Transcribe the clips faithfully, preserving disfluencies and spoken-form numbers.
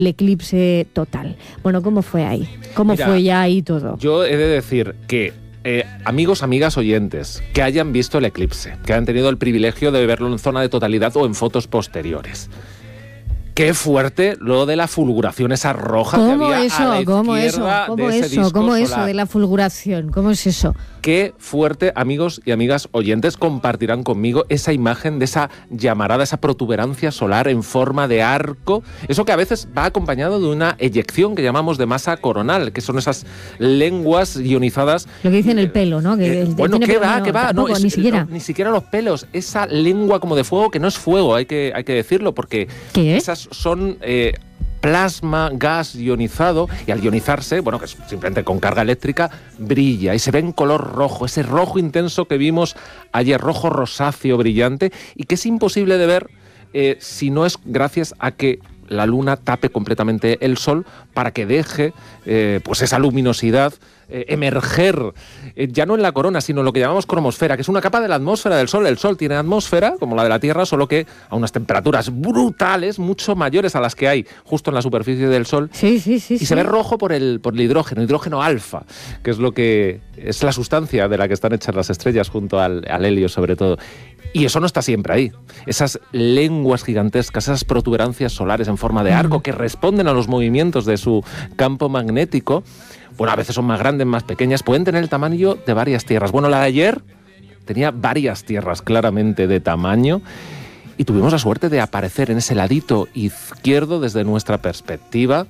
el eclipse total. Bueno, ¿cómo fue ahí? ¿Cómo Mira, fue ya ahí todo? Yo he de decir que eh, amigos, amigas oyentes que hayan visto el eclipse, que hayan tenido el privilegio de verlo en zona de totalidad o en fotos posteriores. Qué fuerte lo de la fulguración, esa roja que había eso? a la ¿Cómo izquierda eso? ¿Cómo de ese eso? disco ¿Cómo solar. eso de la fulguración? ¿Cómo es eso? Qué fuerte, amigos y amigas oyentes, compartirán conmigo esa imagen de esa llamarada, esa protuberancia solar en forma de arco. Eso que a veces va acompañado de una eyección que llamamos de masa coronal, que son esas lenguas ionizadas. Lo que dicen el pelo, ¿no? Que Eh, el, bueno, ¿qué va? ¿Qué va? Tampoco, No, es, ni siquiera. No, ni siquiera los pelos. Esa lengua como de fuego, que no es fuego, hay que, hay que decirlo, porque ¿Qué es? esas son... Eh, plasma, gas ionizado, y al ionizarse, bueno, que es simplemente con carga eléctrica, brilla y se ve en color rojo, ese rojo intenso que vimos ayer, rojo rosáceo brillante, y que es imposible de ver eh, si no es gracias a que la luna tape completamente el sol para que deje eh, pues esa luminosidad eh, emerger, eh, ya no en la corona, sino en lo que llamamos cromosfera, que es una capa de la atmósfera del Sol. El Sol tiene atmósfera, como la de la Tierra, solo que a unas temperaturas brutales, mucho mayores a las que hay justo en la superficie del Sol. Sí, sí, sí. Y sí. se ve rojo por el, por el hidrógeno, hidrógeno alfa, que es lo que es la sustancia de la que están hechas las estrellas, junto al, al helio sobre todo. Y eso no está siempre ahí. Esas lenguas gigantescas, esas protuberancias solares en forma de arco que responden a los movimientos de su campo magnético, bueno, a veces son más grandes, más pequeñas, pueden tener el tamaño de varias tierras. Bueno, la de ayer tenía varias tierras claramente de tamaño y tuvimos la suerte de aparecer en ese ladito izquierdo desde nuestra perspectiva.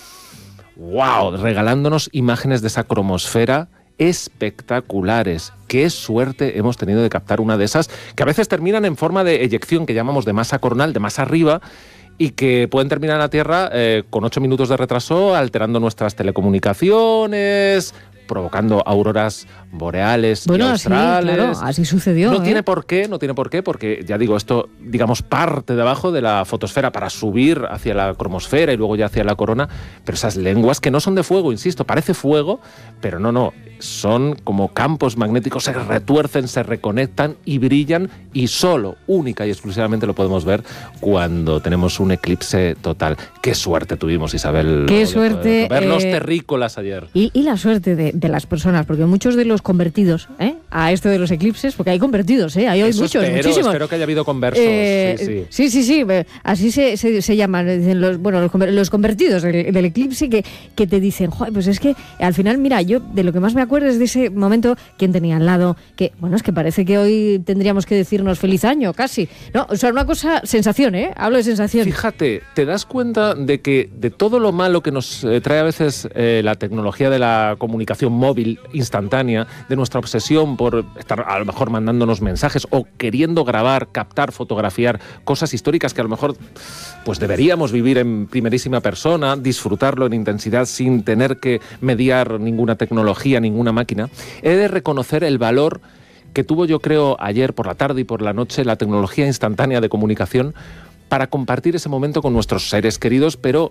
¡Wow! Regalándonos imágenes de esa cromosfera espectaculares. Qué suerte hemos tenido de captar una de esas, que a veces terminan en forma de eyección, que llamamos de masa coronal, de más arriba, y que pueden terminar en la Tierra eh, con ocho minutos de retraso, alterando nuestras telecomunicaciones, provocando auroras boreales bueno, y australes. Sí, claro, así sucedió. No ¿eh? tiene por qué, no tiene por qué, porque ya digo, esto, digamos, parte de abajo de la fotosfera para subir hacia la cromosfera y luego ya hacia la corona, pero esas lenguas que no son de fuego, insisto, parece fuego, pero no, no, son como campos magnéticos, se retuercen, se reconectan y brillan, y solo, única y exclusivamente lo podemos ver cuando tenemos un eclipse total. Qué suerte tuvimos, Isabel. Qué suerte. Ver los eh, terrícolas ayer. Y, y la suerte de, de las personas, porque muchos de los convertidos ¿eh? a esto de los eclipses, porque hay convertidos, ¿eh? hay hoy Eso muchos, espero, muchísimos. Espero que haya habido conversos. Eh, sí, sí. sí, sí, sí, así se, se, se llaman, dicen los, bueno, los, los convertidos del, del eclipse, que, que te dicen, joder, pues es que al final, mira, yo de lo que más me acuerdo es de ese momento, quién tenía al lado, que, bueno, es que parece que hoy tendríamos que decirnos feliz año, casi. No, o sea, una cosa, sensación, ¿eh? Hablo de sensación. Fíjate, te das cuenta de que de todo lo malo que nos eh, trae a veces eh, la tecnología de la comunicación móvil instantánea, de nuestra obsesión por estar a lo mejor mandándonos mensajes o queriendo grabar, captar, fotografiar cosas históricas que a lo mejor pues deberíamos vivir en primerísima persona, disfrutarlo en intensidad sin tener que mediar ninguna tecnología, ninguna máquina. He de reconocer el valor que tuvo, yo creo, ayer por la tarde y por la noche la tecnología instantánea de comunicación para compartir ese momento con nuestros seres queridos, pero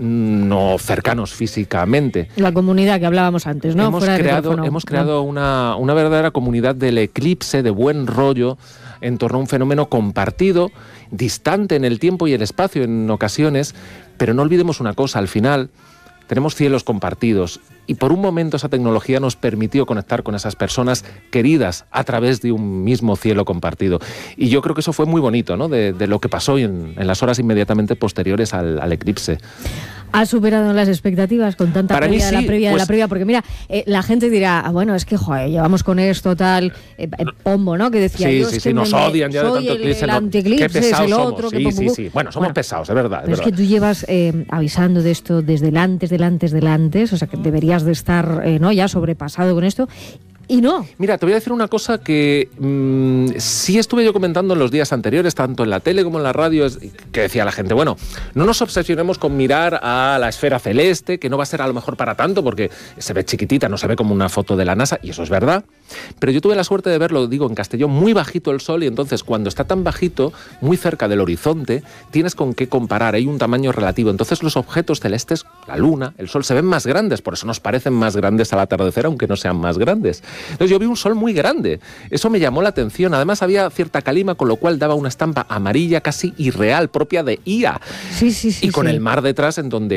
no cercanos físicamente. La comunidad que hablábamos antes, ¿no? Hemos Fuera creado, de hemos creado una, una verdadera comunidad del eclipse, de buen rollo, en torno a un fenómeno compartido, distante en el tiempo y el espacio en ocasiones, pero no olvidemos una cosa, al final tenemos cielos compartidos y por un momento esa tecnología nos permitió conectar con esas personas queridas a través de un mismo cielo compartido. Y yo creo que eso fue muy bonito, ¿no? De, de lo que pasó en, en las horas inmediatamente posteriores al, al eclipse. ¿Ha superado las expectativas con tanta Para previa mí de sí, la previa pues, de la previa? Porque mira, eh, la gente dirá, ah, bueno, es que joder, llevamos con esto tal, eh, eh, pombo, ¿no? Que decía sí, yo, sí, es sí, que nos me, odian ya de soy tanto el, eclipse. el No, antieclipse, qué pesados es el somos. otro. Sí, que sí, sí. Bueno, somos bueno, pesados, es verdad. Pero es es verdad. que tú llevas eh, avisando de esto desde el antes, del antes, del antes, o sea que deberías de estar eh, ¿no? ya sobrepasado con esto. Y no. Mira, te voy a decir una cosa que mmm, sí estuve yo comentando en los días anteriores, tanto en la tele como en la radio, es que decía la gente, bueno, no nos obsesionemos con mirar a la esfera celeste, que no va a ser a lo mejor para tanto, porque se ve chiquitita, no se ve como una foto de la NASA, y eso es verdad. Pero yo tuve la suerte de verlo, digo, en Castellón, muy bajito el sol, y entonces cuando está tan bajito, muy cerca del horizonte, tienes con qué comparar, hay un tamaño relativo. Entonces los objetos celestes la luna, el sol se ven más grandes, por eso nos parecen más grandes al atardecer, aunque no sean más grandes. Entonces yo vi un sol muy grande, eso me llamó la atención, además había cierta calima, con lo cual daba una estampa amarilla casi irreal, propia de I A. Sí, sí, sí. Y con sí. el mar detrás, en donde